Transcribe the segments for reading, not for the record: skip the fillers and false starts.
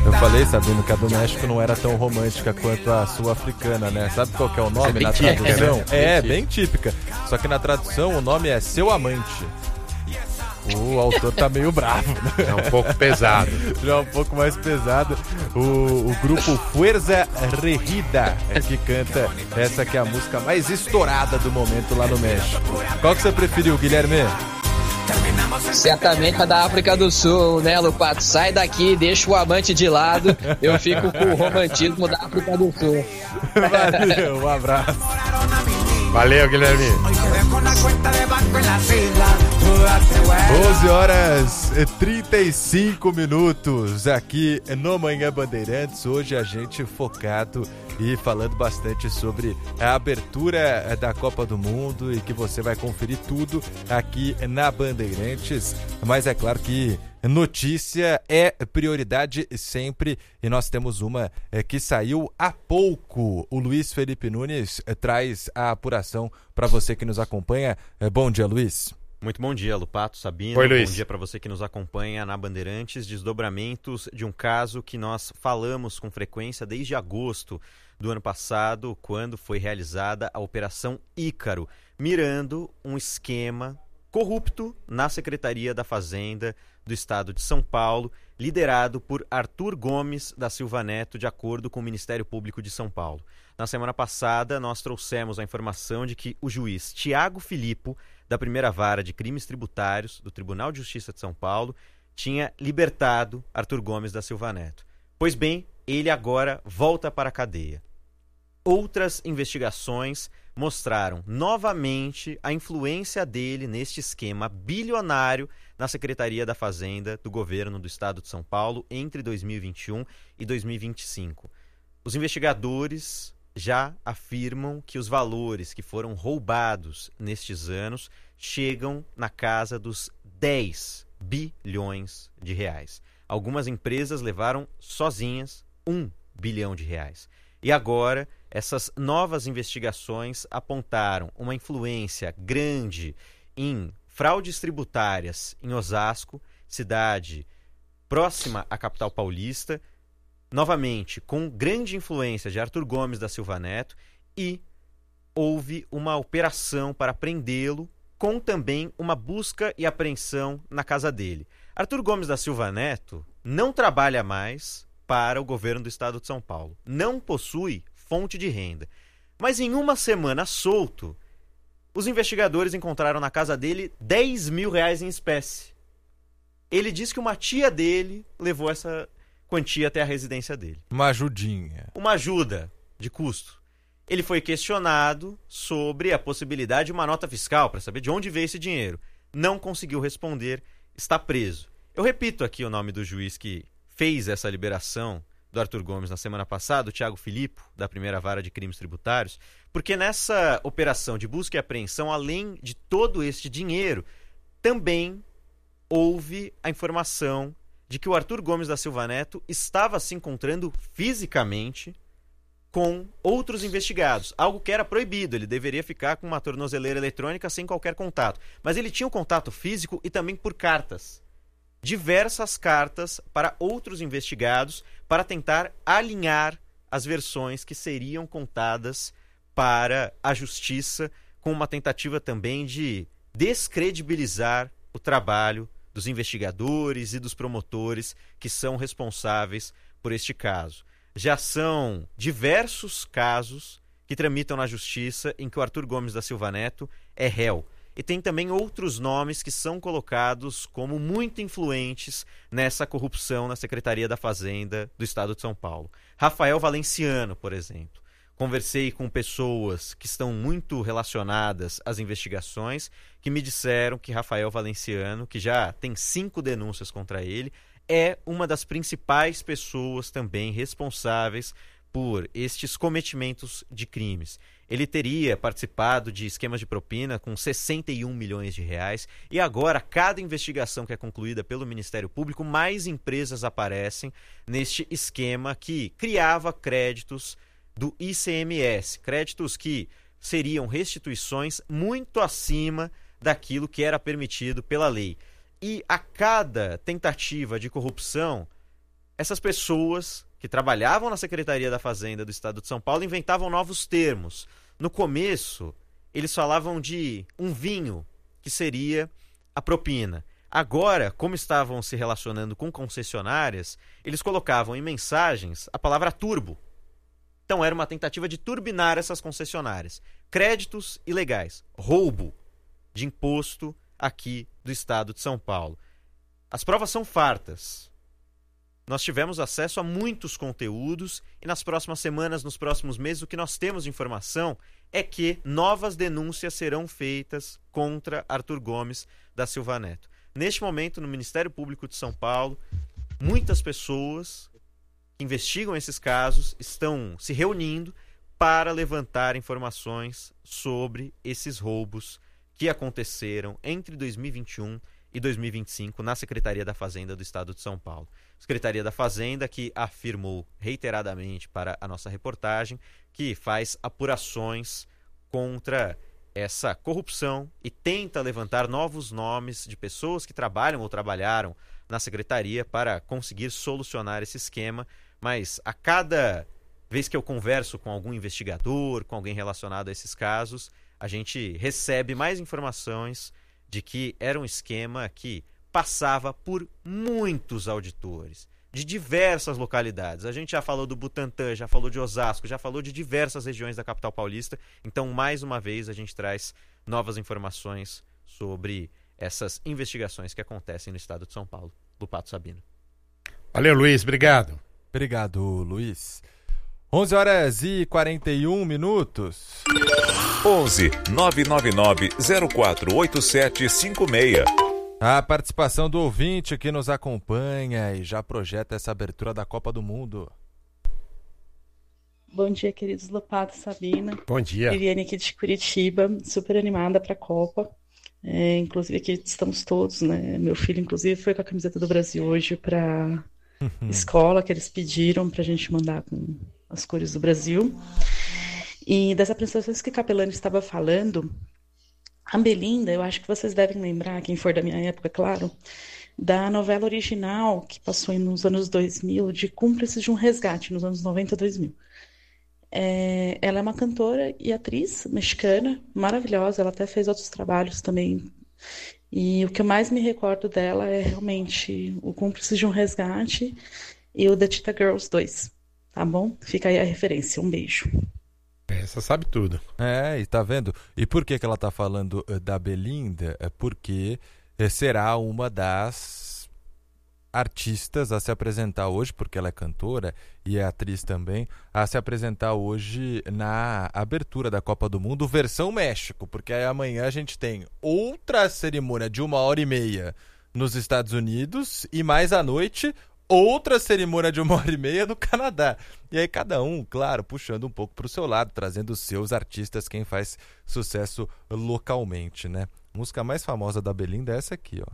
Eu falei, Sabino, que a do México não era tão romântica quanto a sul-africana, né? Sabe qual que é o nome na tradução? Né? Bem típica. Só que na tradução o nome é Seu Amante. O autor tá meio bravo, né? É um pouco pesado. Já é um pouco mais pesado. O grupo Fuerza Regida é que canta essa que é a música mais estourada do momento lá no México. Qual que você preferiu, Guilherme? Certamente a da África do Sul, né, Lupato? Sai daqui, deixa o amante de lado. Eu fico com o romantismo da África do Sul. Valeu, um abraço. Valeu, Guilherme. 11h35 aqui no Manhã Bandeirantes. Hoje a gente focado e falando bastante sobre a abertura da Copa do Mundo e que você vai conferir tudo aqui na Bandeirantes. Mas é claro que notícia é prioridade sempre e nós temos uma que saiu há pouco. O Luiz Felipe Nunes traz a apuração para você que nos acompanha. Bom dia, Luiz. Muito bom dia, Lupato, Sabino. Oi, Luiz. Bom dia para você que nos acompanha na Bandeirantes. Desdobramentos de um caso que nós falamos com frequência desde agosto do ano passado, quando foi realizada a Operação Ícaro, mirando um esquema corrupto na Secretaria da Fazenda do Estado de São Paulo, liderado por Arthur Gomes da Silva Neto, de acordo com o Ministério Público de São Paulo. Na semana passada, nós trouxemos a informação de que o juiz Tiago Filipo, da primeira vara de crimes tributários do Tribunal de Justiça de São Paulo, tinha libertado Arthur Gomes da Silva Neto. Pois bem, ele agora volta para a cadeia. Outras investigações mostraram novamente a influência dele neste esquema bilionário na Secretaria da Fazenda do governo do Estado de São Paulo entre 2021 e 2025. Os investigadores já afirmam que os valores que foram roubados nestes anos chegam na casa dos 10 bilhões de reais. Algumas empresas levaram sozinhas 1 bilhão de reais. E agora, essas novas investigações apontaram uma influência grande em fraudes tributárias em Osasco, cidade próxima à capital paulista, novamente com grande influência de Arthur Gomes da Silva Neto, e houve uma operação para prendê-lo, com também uma busca e apreensão na casa dele. Arthur Gomes da Silva Neto não trabalha mais para o governo do Estado de São Paulo. Não possui fonte de renda. Mas em uma semana solto, os investigadores encontraram na casa dele 10 mil reais em espécie. Ele diz que uma tia dele levou essa quantia até a residência dele. Uma ajudinha. Uma ajuda de custo. Ele foi questionado sobre a possibilidade de uma nota fiscal para saber de onde veio esse dinheiro. Não conseguiu responder, está preso. Eu repito aqui o nome do juiz que fez essa liberação do Arthur Gomes na semana passada, o Tiago Filipo, da primeira vara de crimes tributários, porque nessa operação de busca e apreensão, além de todo este dinheiro, também houve a informação de que o Arthur Gomes da Silva Neto estava se encontrando fisicamente com outros investigados, algo que era proibido. Ele deveria ficar com uma tornozeleira eletrônica sem qualquer contato, mas ele tinha um contato físico e também por cartas. Diversas cartas para outros investigados para tentar alinhar as versões que seriam contadas para a justiça, com uma tentativa também de descredibilizar o trabalho dos investigadores e dos promotores que são responsáveis por este caso. Já são diversos casos que tramitam na justiça em que o Arthur Gomes da Silva Neto é réu. E tem também outros nomes que são colocados como muito influentes nessa corrupção na Secretaria da Fazenda do Estado de São Paulo. Rafael Valenciano, por exemplo. Conversei com pessoas que estão muito relacionadas às investigações, que me disseram que Rafael Valenciano, que já tem 5 denúncias contra ele, é uma das principais pessoas também responsáveis por estes cometimentos de crimes. Ele teria participado de esquemas de propina com 61 milhões de reais e agora, cada investigação que é concluída pelo Ministério Público, mais empresas aparecem neste esquema que criava créditos do ICMS, créditos que seriam restituições muito acima daquilo que era permitido pela lei. E a cada tentativa de corrupção, essas pessoas que trabalhavam na Secretaria da Fazenda do Estado de São Paulo inventavam novos termos. No começo, eles falavam de um vinho, que seria a propina. Agora, como estavam se relacionando com concessionárias, eles colocavam em mensagens a palavra turbo. Então era uma tentativa de turbinar essas concessionárias. Créditos ilegais, roubo de imposto aqui do Estado de São Paulo. As provas são fartas. Nós tivemos acesso a muitos conteúdos e nas próximas semanas, nos próximos meses, o que nós temos de informação é que novas denúncias serão feitas contra Arthur Gomes da Silva Neto. Neste momento, no Ministério Público de São Paulo, muitas pessoas que investigam esses casos estão se reunindo para levantar informações sobre esses roubos que aconteceram entre 2021 e 2025 na Secretaria da Fazenda do Estado de São Paulo. Secretaria da Fazenda que afirmou reiteradamente para a nossa reportagem que faz apurações contra essa corrupção e tenta levantar novos nomes de pessoas que trabalham ou trabalharam na Secretaria para conseguir solucionar esse esquema, mas a cada vez que eu converso com algum investigador, com alguém relacionado a esses casos, a gente recebe mais informações de que era um esquema que passava por muitos auditores, de diversas localidades. A gente já falou do Butantã, já falou de Osasco, já falou de diversas regiões da capital paulista. Então, mais uma vez, a gente traz novas informações sobre essas investigações que acontecem no estado de São Paulo. Lupato Sabino. Valeu, Luiz. Obrigado. Obrigado, Luiz. 11h41. 11 999 048756. A participação do ouvinte que nos acompanha e já projeta essa abertura da Copa do Mundo. Bom dia, queridos Lupato, Sabina. Bom dia. Viviane aqui de Curitiba, super animada para a Copa. Inclusive aqui estamos todos, né? Meu filho, inclusive, foi com a camiseta do Brasil hoje para escola, que eles pediram para a gente mandar com as cores do Brasil. E das apresentações que Capelani estava falando, a Belinda, eu acho que vocês devem lembrar, quem for da minha época, claro, da novela original que passou nos anos 2000, de Cúmplices de um Resgate, nos anos 90 e 2000. Ela é uma cantora e atriz mexicana, maravilhosa, ela até fez outros trabalhos também. E o que eu mais me recordo dela é realmente o Cúmplices de um Resgate e o The Cheetah Girls 2, tá bom? Fica aí a referência, um beijo. Essa sabe tudo. E tá vendo? E por que ela tá falando da Belinda? É porque será uma das artistas a se apresentar hoje, porque ela é cantora e é atriz também, a se apresentar hoje na abertura da Copa do Mundo, versão México, porque aí amanhã a gente tem outra cerimônia de 1h30 nos Estados Unidos e mais à noite outra cerimônia de 1h30 no Canadá. E aí cada um, claro, puxando um pouco para o seu lado, trazendo os seus artistas, quem faz sucesso localmente, né? A música mais famosa da Belinda é essa aqui, ó.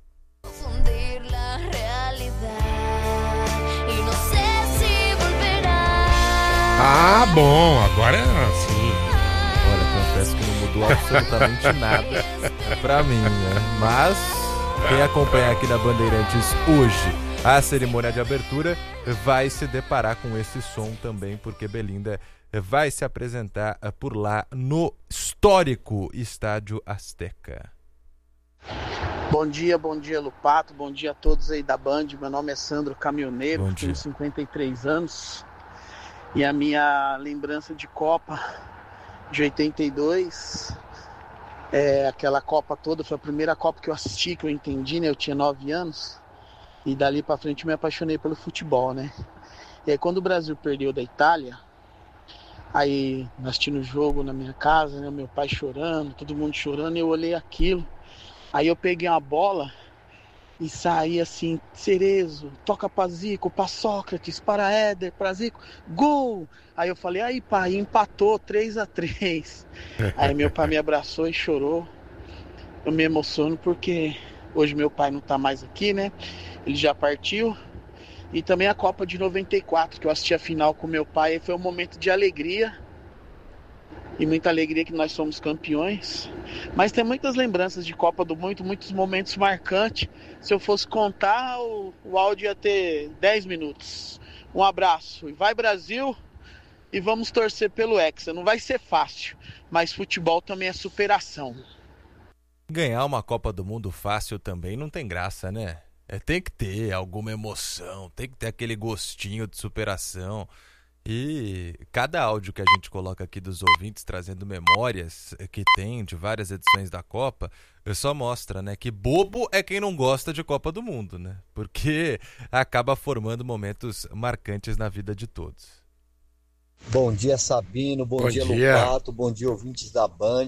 Ah, bom, agora sim. Olha, confesso que não mudou absolutamente nada pra mim, né? Mas quem acompanha aqui na Bandeirantes hoje a cerimônia de abertura vai se deparar com esse som também, porque Belinda vai se apresentar por lá no histórico Estádio Azteca. Bom dia Lupato, bom dia a todos aí da Band. Meu nome é Sandro Caminhoneiro, tenho 53 anos e a minha lembrança de Copa de 82, aquela Copa toda, foi a primeira Copa que eu assisti, que eu entendi, né? Eu tinha 9 anos. E dali pra frente eu me apaixonei pelo futebol, né? E aí quando o Brasil perdeu da Itália, aí assistindo o jogo na minha casa, né? Meu pai chorando, todo mundo chorando, e eu olhei aquilo. Aí eu peguei uma bola e saí assim, Cerezo, toca pra Zico, pra Sócrates, para Éder, pra Zico, gol! Aí eu falei, aí pai, empatou 3-3. Aí meu pai me abraçou e chorou. Eu me emociono porque hoje meu pai não tá mais aqui, né? Ele já partiu. E também a Copa de 94, que eu assisti a final com meu pai, e foi um momento de alegria. e muita alegria que nós somos campeões. Mas tem muitas lembranças de Copa do Mundo, muitos momentos marcantes. Se eu fosse contar, o áudio ia ter 10 minutos. Um abraço. E vai Brasil, e vamos torcer pelo Hexa. Não vai ser fácil, mas futebol também é superação. Ganhar uma Copa do Mundo fácil também não tem graça, né? Tem que ter alguma emoção, tem que ter aquele gostinho de superação. E cada áudio que a gente coloca aqui dos ouvintes trazendo memórias que tem de várias edições da Copa, só mostra, né, que bobo é quem não gosta de Copa do Mundo, né? Porque acaba formando momentos marcantes na vida de todos. Bom dia, Sabino, bom dia, Lupato, bom dia, ouvintes da Band.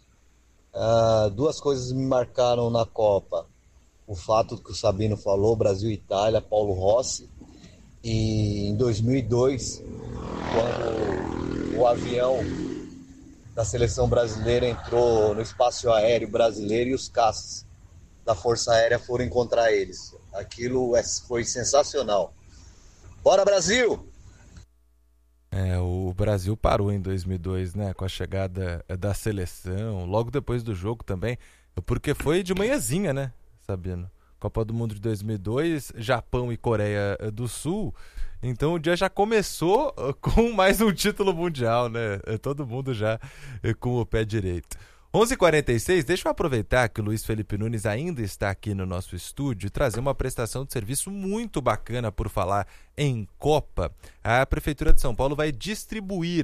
Duas coisas me marcaram na Copa. O fato que o Sabino falou, Brasil e Itália, Paulo Rossi. E em 2002, quando o avião da seleção brasileira entrou no espaço aéreo brasileiro e os caças da Força Aérea foram encontrar eles. Aquilo foi sensacional. Bora, Brasil! O Brasil parou em 2002, né, com a chegada da seleção, logo depois do jogo também, porque foi de manhãzinha, né, Sabino? Copa do Mundo de 2002, Japão e Coreia do Sul. Então o dia já começou com mais um título mundial, né? Todo mundo já com o pé direito. 11h46, deixa eu aproveitar que o Luiz Felipe Nunes ainda está aqui no nosso estúdio e trazer uma prestação de serviço muito bacana por falar em Copa. A Prefeitura de São Paulo vai distribuir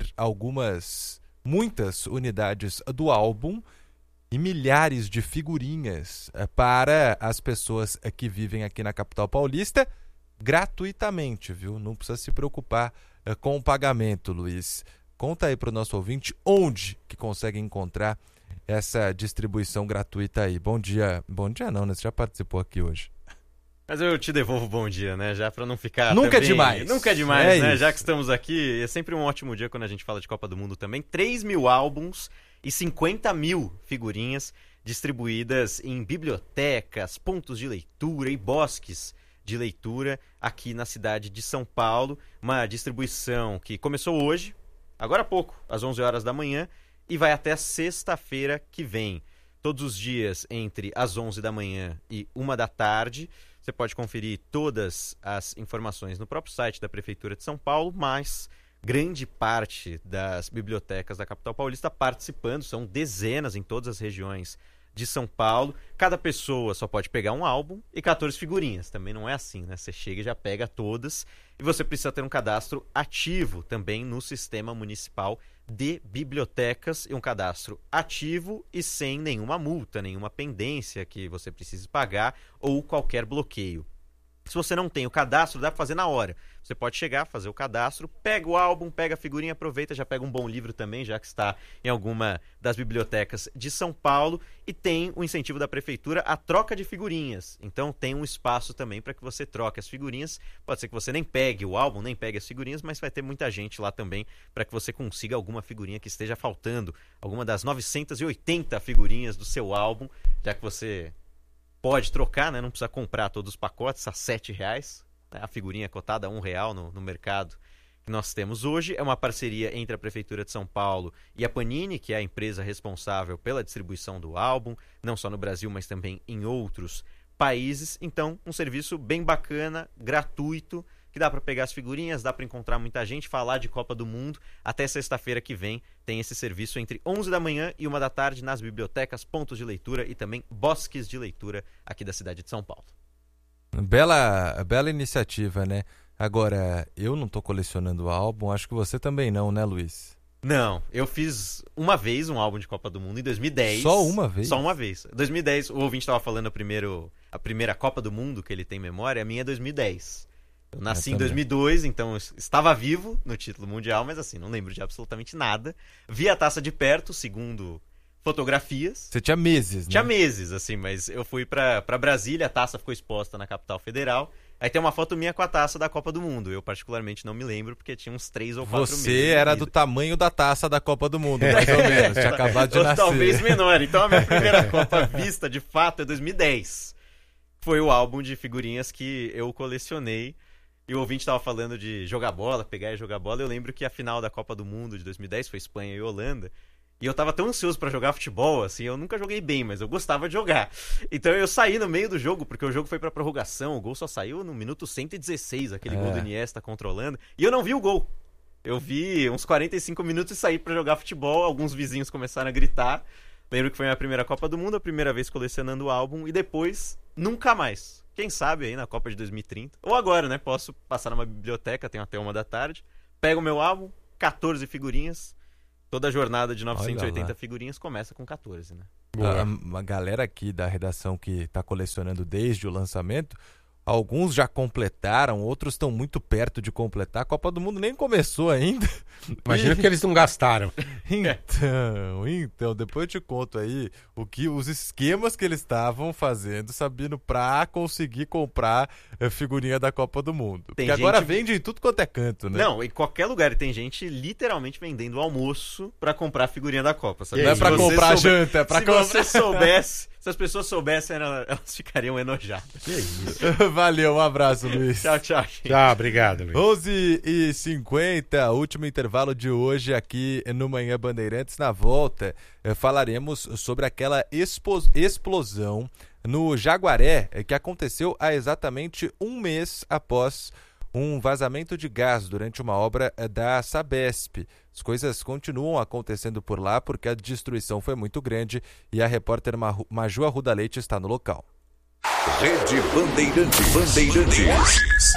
muitas unidades do álbum e milhares de figurinhas para as pessoas que vivem aqui na capital paulista gratuitamente, viu? Não precisa se preocupar com o pagamento, Luiz. Conta aí para o nosso ouvinte onde que consegue encontrar essa distribuição gratuita aí. Bom dia. Bom dia não, né? Você já participou aqui hoje. Mas eu te devolvo bom dia, né? Já para não ficar Nunca também... é demais. Nunca é demais, né? Isso. Já que estamos aqui, é sempre um ótimo dia quando a gente fala de Copa do Mundo também. 3.000 álbuns e 50.000 figurinhas distribuídas em bibliotecas, pontos de leitura e bosques de leitura aqui na cidade de São Paulo. Uma distribuição que começou hoje, agora há pouco, às 11 horas da manhã, e vai até sexta-feira que vem. Todos os dias entre as 11 da manhã e 1 da tarde. Você pode conferir todas as informações no próprio site da Prefeitura de São Paulo, mas grande parte das bibliotecas da capital paulista participando, são dezenas em todas as regiões de São Paulo. Cada pessoa só pode pegar um álbum e 14 figurinhas. Também não é assim, né? Você chega e já pega todas. E você precisa ter um cadastro ativo também no Sistema Municipal de Bibliotecas, e um cadastro ativo e sem nenhuma multa, nenhuma pendência que você precise pagar ou qualquer bloqueio. Se você não tem o cadastro, dá para fazer na hora. Você pode chegar, fazer o cadastro, pega o álbum, pega a figurinha, aproveita, já pega um bom livro também, já que está em alguma das bibliotecas de São Paulo, e tem o incentivo da Prefeitura à troca de figurinhas. Então tem um espaço também para que você troque as figurinhas. Pode ser que você nem pegue o álbum, nem pegue as figurinhas, mas vai ter muita gente lá também para que você consiga alguma figurinha que esteja faltando, alguma das 980 figurinhas do seu álbum, já que você pode trocar, né? Não precisa comprar todos os pacotes a R$7, né? A figurinha cotada a R$1 no mercado que nós temos hoje. É uma parceria entre a Prefeitura de São Paulo e a Panini, que é a empresa responsável pela distribuição do álbum, não só no Brasil, mas também em outros países. Então, um serviço bem bacana, gratuito, que dá para pegar as figurinhas, dá para encontrar muita gente, falar de Copa do Mundo. Até sexta-feira que vem tem esse serviço entre 11 da manhã e 1 da tarde nas bibliotecas, pontos de leitura e também bosques de leitura aqui da cidade de São Paulo. Bela iniciativa, né? Agora, eu não tô colecionando álbum, acho que você também não, né, Luiz? Não, eu fiz uma vez um álbum de Copa do Mundo em 2010. Só uma vez? Só uma vez. 2010, o ouvinte estava falando a primeira Copa do Mundo que ele tem memória, a minha é 2010. Eu nasci em 2002, então eu estava vivo no título mundial, mas assim, não lembro de absolutamente nada. Vi a taça de perto, segundo fotografias. Você tinha meses, né? Tinha meses, assim, mas eu fui pra Brasília, a taça ficou exposta na capital federal. Aí tem uma foto minha com a taça da Copa do Mundo. Eu particularmente não me lembro, porque tinha uns 3 ou 4 meses. Você era do tamanho da taça da Copa do Mundo, mais ou menos. Tinha acabado de nascer. Talvez menor. Então a minha primeira Copa vista, de fato, é 2010. Foi o álbum de figurinhas que eu colecionei. E o ouvinte estava falando de jogar bola, pegar e jogar bola. Eu lembro que a final da Copa do Mundo de 2010 foi Espanha e Holanda. E eu tava tão ansioso pra jogar futebol, assim, eu nunca joguei bem, mas eu gostava de jogar. Então eu saí no meio do jogo, porque o jogo foi pra prorrogação, o gol só saiu no minuto 116, aquele gol do Iniesta controlando. E eu não vi o gol. Eu vi uns 45 minutos e saí pra jogar futebol, alguns vizinhos começaram a gritar. Lembro que foi a minha primeira Copa do Mundo, a primeira vez colecionando o álbum, e depois, nunca mais. Quem sabe aí na Copa de 2030. Ou agora, né? Posso passar numa biblioteca, tenho até 1h da tarde, pego o meu álbum, 14 figurinhas. Toda a jornada de 980 figurinhas começa com 14, né? A galera aqui da redação que tá colecionando desde o lançamento, alguns já completaram, outros estão muito perto de completar. A Copa do Mundo nem começou ainda. Imagina que eles não gastaram. Então, depois eu te conto aí os esquemas que eles estavam fazendo, sabendo pra conseguir comprar figurinha da Copa do Mundo. Porque agora vende em tudo quanto é canto, né? Não, em qualquer lugar. Tem gente literalmente vendendo almoço pra comprar figurinha da Copa, sabe? Não é pra comprar janta, é pra comprar. Se você soubesse... Se as pessoas soubessem, elas ficariam enojadas. Que isso. Valeu, um abraço, Luiz. Tchau, gente. Tchau, obrigado, Luiz. 11h50, último intervalo de hoje aqui no Manhã Bandeirantes. Na volta, falaremos sobre aquela explosão no Jaguaré, que aconteceu há exatamente um mês após um vazamento de gás durante uma obra da Sabesp. As coisas continuam acontecendo por lá porque a destruição foi muito grande e a repórter Maju Arruda Leite está no local. Rede Bandeirantes.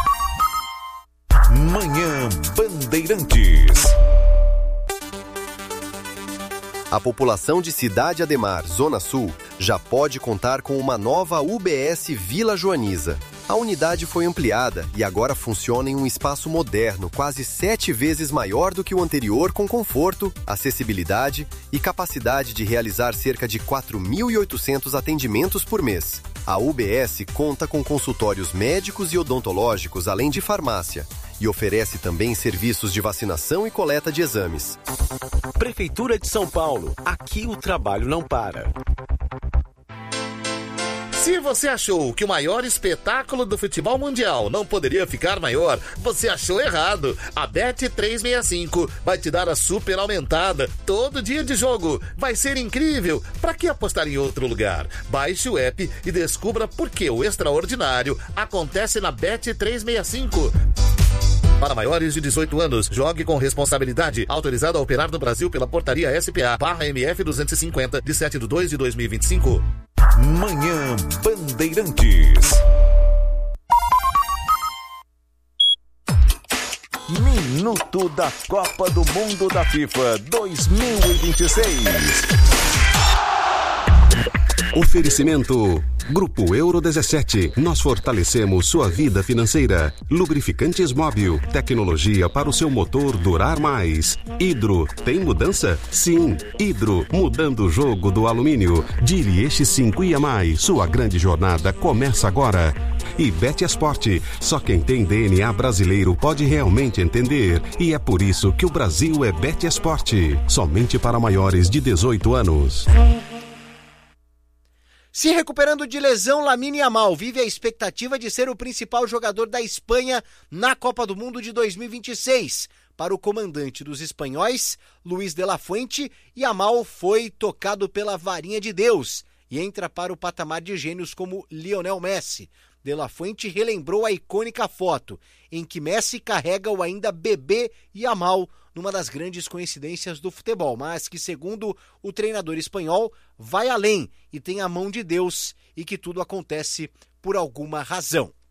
Manhã Bandeirantes. A população de Cidade Ademar, Zona Sul, já pode contar com uma nova UBS Vila Joaniza. A unidade foi ampliada e agora funciona em um espaço moderno, quase 7 vezes maior do que o anterior, com conforto, acessibilidade e capacidade de realizar cerca de 4.800 atendimentos por mês. A UBS conta com consultórios médicos e odontológicos, além de farmácia, e oferece também serviços de vacinação e coleta de exames. Prefeitura de São Paulo. Aqui o trabalho não para. Se você achou que o maior espetáculo do futebol mundial não poderia ficar maior, você achou errado. A Bet365 vai te dar a super aumentada todo dia de jogo. Vai ser incrível. Pra que apostar em outro lugar? Baixe o app e descubra por que o extraordinário acontece na Bet365. Para maiores de 18 anos, jogue com responsabilidade. Autorizado a operar no Brasil pela portaria SPA/MF 250 de 7/2/2025. Manhã Bandeirantes. Minuto da Copa do Mundo da FIFA 2026. Oferecimento Grupo Euro 17. Nós fortalecemos sua vida financeira. Lubrificantes Móbil. Tecnologia para o seu motor durar mais. Hidro. Tem mudança? Sim. Hidro. Mudando o jogo do alumínio. Dirieste 5 e a mais. Sua grande jornada começa agora. E Betesport. Só quem tem DNA brasileiro pode realmente entender. E é por isso que o Brasil é Betesport. Somente para maiores de 18 anos. Se recuperando de lesão, Lamine Yamal vive a expectativa de ser o principal jogador da Espanha na Copa do Mundo de 2026. Para o comandante dos espanhóis, Luis de la Fuente, Yamal foi tocado pela varinha de Deus e entra para o patamar de gênios como Lionel Messi. De la Fuente relembrou a icônica foto em que Messi carrega o ainda bebê Yamal numa das grandes coincidências do futebol, mas que, segundo o treinador espanhol, vai além e tem a mão de Deus e que tudo acontece por alguma razão.